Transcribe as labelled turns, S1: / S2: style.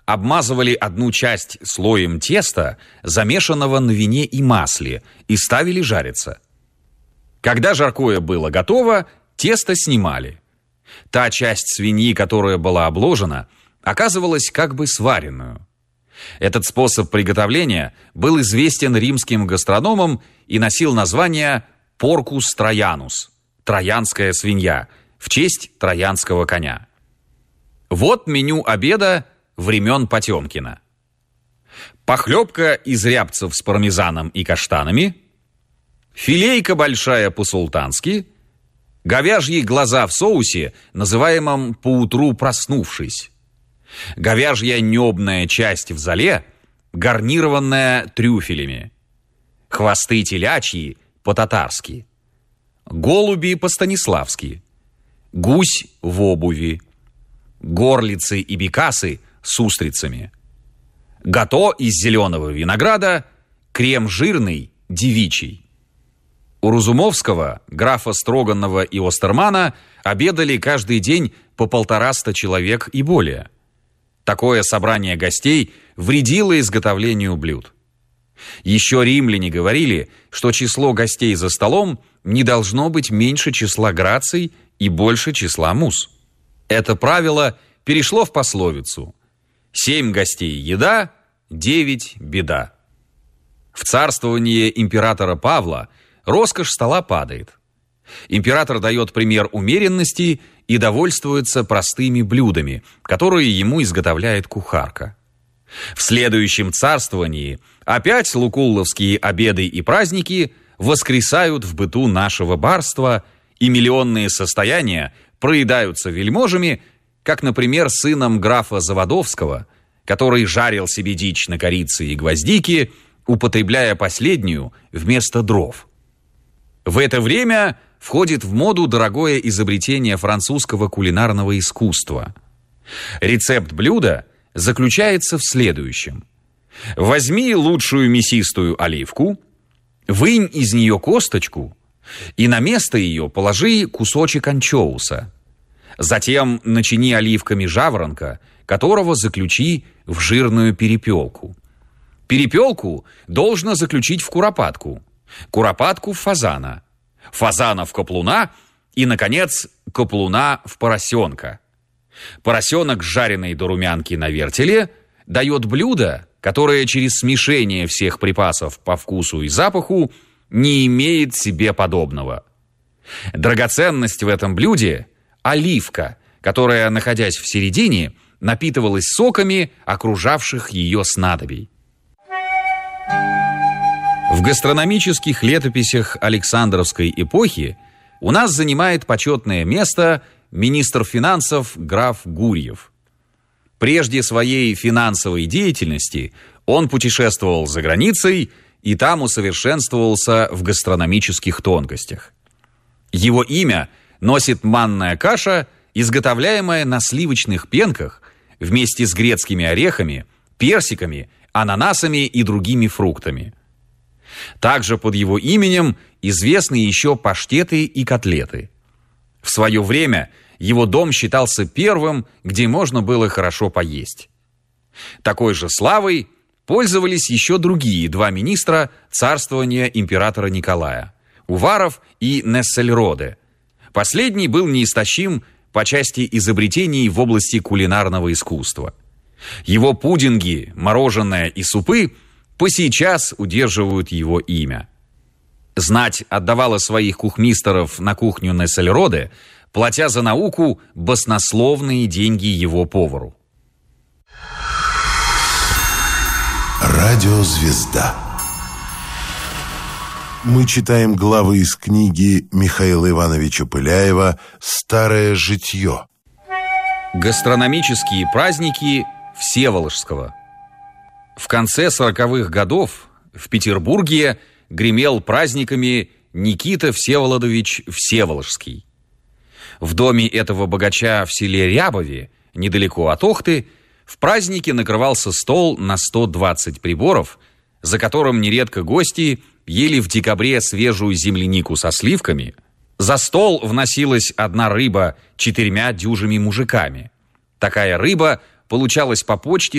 S1: обмазывали одну часть слоем теста, замешанного на вине и масле, и ставили жариться. Когда жаркое было готово, тесто снимали. Та часть свиньи, которая была обложена, оказывалась как бы сваренную. Этот способ приготовления был известен римским гастрономам и носил название «поркус троянус» – троянская свинья, в честь троянского коня. Вот меню обеда времен Потемкина. Похлебка из рябцев с пармезаном и каштанами, филейка большая по-султански, говяжьи глаза в соусе, называемом «поутру проснувшись», говяжья небная часть в золе, гарнированная трюфелями, хвосты телячьи по-татарски, голуби по-станиславски, гусь в обуви, горлицы и бекасы с устрицами, гато из зеленого винограда, крем жирный, девичий. У Разумовского, графа Строганова и Остермана обедали каждый день по 150 человек и более. Такое собрание гостей вредило изготовлению блюд. Еще римляне говорили, что число гостей за столом не должно быть меньше числа граций и больше числа мус. Это правило перешло в пословицу: 7 гостей еда, 9 беда. В царствование императора Павла роскошь стола падает. Император дает пример умеренности и довольствуется простыми блюдами, которые ему изготовляет кухарка. В следующем царствовании опять лукулловские обеды и праздники воскресают в быту нашего барства, и миллионные состояния проедаются вельможами, как, например, сыном графа Заводовского, который жарил себе дичь на корице и гвоздике, употребляя последнюю вместо дров. В это время входит в моду дорогое изобретение французского кулинарного искусства. Рецепт блюда заключается в следующем. Возьми лучшую мясистую оливку, вынь из нее косточку и на место ее положи кусочек анчоуса. Затем начини оливками жаворонка, которого заключи в жирную перепелку. Перепелку должно заключить в куропатку, куропатку в фазана, фазана в каплуна и, наконец, каплуна в поросенка. Поросенок, жареный до румянки на вертеле, дает блюдо, которое через смешение всех припасов по вкусу и запаху не имеет себе подобного. Драгоценность в этом блюде – оливка, которая, находясь в середине, напитывалась соками окружавших ее снадобий. В гастрономических летописях Александровской эпохи у нас занимает почетное место министр финансов граф Гурьев. Прежде своей финансовой деятельности он путешествовал за границей и там усовершенствовался в гастрономических тонкостях. Его имя носит манная каша, изготовляемая на сливочных пенках вместе с грецкими орехами, персиками, ананасами и другими фруктами. Также под его именем известны еще паштеты и котлеты. В свое время его дом считался первым, где можно было хорошо поесть. Такой же славой пользовались еще другие два министра царствования императора Николая – Уваров и Нессельроде. Последний был неистощим по части изобретений в области кулинарного искусства. Его пудинги, мороженое и супы по сейчас удерживают его имя. Знать отдавала своих кухмистеров на кухню Нессельроде, платя за науку баснословные деньги его повару.
S2: Радиозвезда. Мы читаем главы из книги Михаила Ивановича Пыляева «Старое житье».
S1: Гастрономические праздники Всеволожского. В конце 40-х годов в Петербурге гремел праздниками Никита Всеволодович Всеволожский. В доме этого богача в селе Рябове, недалеко от Охты, в празднике накрывался стол на 120 приборов, за которым нередко гости ели в декабре свежую землянику со сливками. За стол вносилась одна рыба 4 дюжими мужиками. Такая рыба получалась по почте